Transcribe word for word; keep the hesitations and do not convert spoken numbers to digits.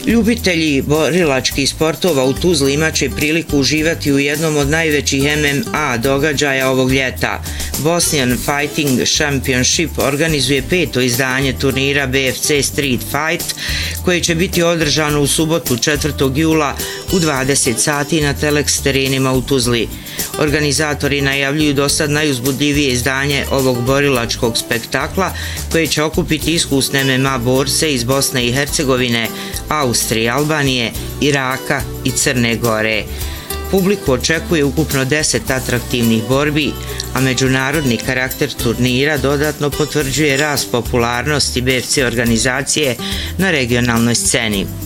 Ljubitelji borilačkih sportova u Tuzli imaće priliku uživati u jednom od najvećih M M A događaja ovog ljeta. Bosnian Fighting Championship organizuje peto izdanje turnira B F C Street Fight, koje će biti održano u subotu četvrtog jula u dvadeset sati na Telex terenima u Tuzli. Organizatori najavljuju dosad najuzbudljivije izdanje ovog borilačkog spektakla, koje će okupiti iskusne M M A borce iz Bosne i Hercegovine, Austrije, Albanije, Iraka i Crne Gore. Publiku očekuje ukupno deset atraktivnih borbi, a međunarodni karakter turnira dodatno potvrđuje rast popularnosti B F C organizacije na regionalnoj sceni.